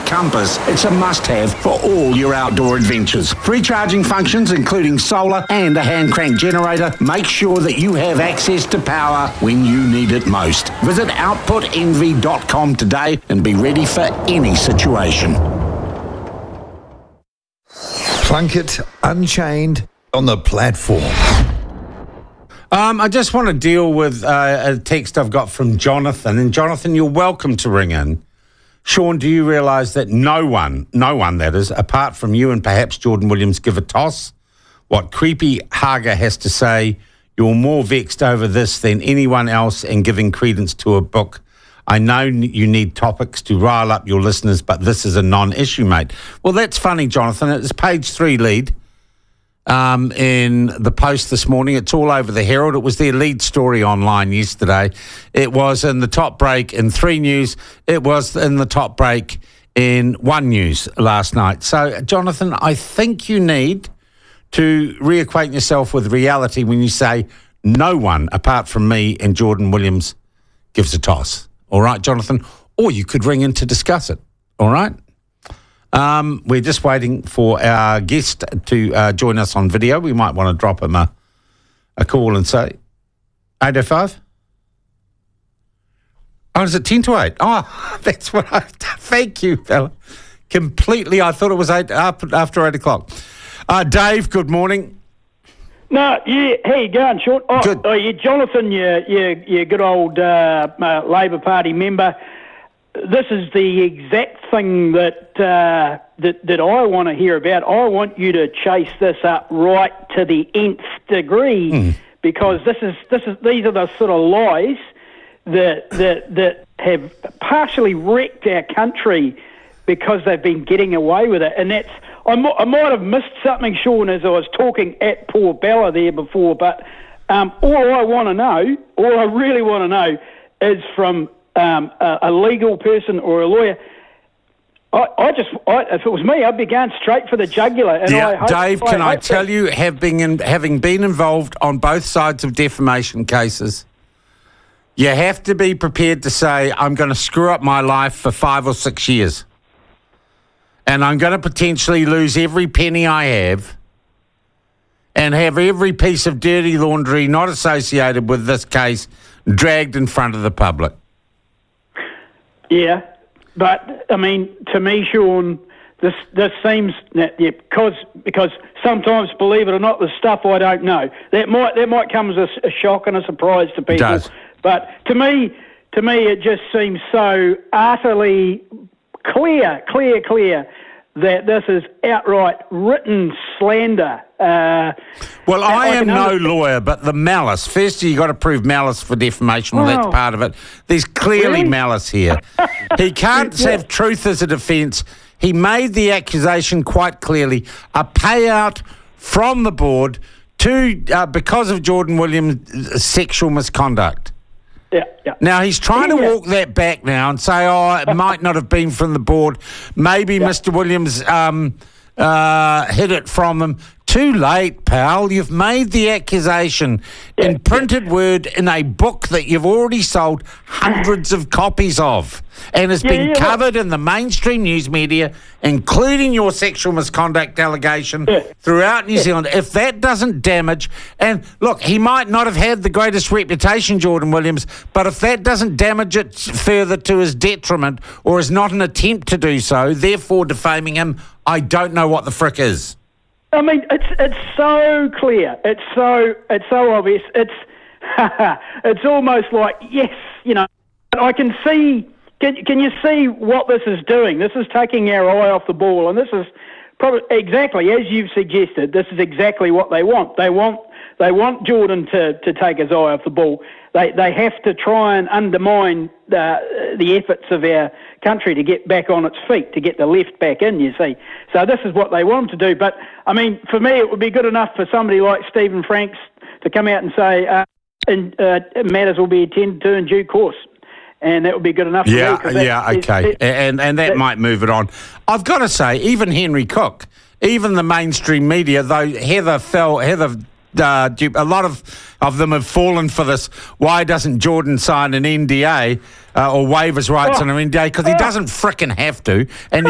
Compass. It's a must-have for all your outdoor adventures. Free charging functions, including solar and a hand-crank generator, make sure that you have access to power when you need it most. Visit outputenvy.com today and be ready for any situation. Plunkett Unchained on the platform. I just want to deal with a text I've got from Jonathan. And Jonathan, you're welcome to ring in. Sean, do you realise that no one that is, apart from you and perhaps Jordan Williams, give a toss? What Creepy Haga has to say, you're more vexed over this than anyone else and giving credence to a book. I know you need topics to rile up your listeners, but this is a non-issue, mate. Well, that's funny, Jonathan. It's page 3 lead in the Post this morning. It's all over the Herald. It was their lead story online yesterday. It was in the top break in 3 News. It was in the top break in 1 News last night. So, Jonathan, I think you need to reacquaint yourself with reality when you say no one, apart from me and Jordan Williams, gives a toss. All right, Jonathan? Or you could ring in to discuss it. All right? We're just waiting for our guest to join us on video. We might want to drop him a call and say, 805? Oh, is it 10 to 8? Oh, that's what thank you, fella. Completely, I thought it was after 8 o'clock. Dave, good morning. No, yeah, how you going, Sean? Oh, good. Oh, yeah, Jonathan, you good old Labor Party member. This is the exact thing that I want to hear about. I want you to chase this up right to the nth degree, because these are the sort of lies that have partially wrecked our country because they've been getting away with it, and that's. I might have missed something, Sean, as I was talking at poor Bella there before, but all I really want to know is from a legal person or a lawyer. If it was me, I'd be going straight for the jugular. And yeah, Dave, can I tell you, having been involved on both sides of defamation cases, you have to be prepared to say, I'm going to screw up my life for 5 or 6 years. And I'm going to potentially lose every penny I have and have every piece of dirty laundry not associated with this case dragged in front of the public. Yeah, but, I mean, to me, Sean, this seems... because sometimes, believe it or not, there's stuff I don't know. That might come as a shock and a surprise to people. It does. But to me, it just seems so utterly... clear that this is outright written slander. Well, I am no lawyer, but the malice. First, you got to prove malice for defamation. Well, that's part of it. There's clearly malice here. He can't have truth as a defence. He made the accusation quite clearly. A payout from the board because of Jordan Williams' sexual misconduct. Yeah. Now, he's trying to walk that back now and say, it might not have been from the board. Maybe Mr. Williams hid it from him. Too late, pal. You've made the accusation in printed word in a book that you've already sold hundreds of copies of and has been covered in the mainstream news media, including your sexual misconduct allegation throughout New Zealand. If that doesn't damage, and look, he might not have had the greatest reputation, Jordan Williams, but if that doesn't damage it further to his detriment or is not an attempt to do so, therefore defaming him, I don't know what the frick is. I mean, it's so clear. It's so obvious. It's it's almost like, yes, I can see. Can you see what this is doing? This is taking our eye off the ball, and this is probably exactly as you've suggested. This is exactly what they want. They want Jordan to take his eye off the ball. They have to try and undermine the efforts of our country to get back on its feet, to get the left back in, you see. So this is what they want to do. But, I mean, for me, it would be good enough for somebody like Stephen Franks to come out and say matters will be attended to in due course. And that would be good enough for me. Okay. And that might move it on. I've got to say, even Henry Cook, even the mainstream media, though Heather a lot of them have fallen for this. Why doesn't Jordan sign an NDA or waive his rights on an NDA? Because he doesn't frickin' have to. And